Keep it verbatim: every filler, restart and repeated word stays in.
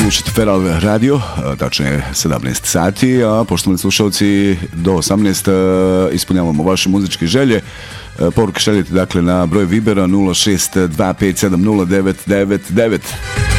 slušate Feral Radio, tačno je sedamnaest sati, a poštovani slušalci, do osamnaest ispunjavamo vaše muzičke želje. Poruke šaljete dakle na broj Vibera nula šest dva pet sedam nula devet devet devet.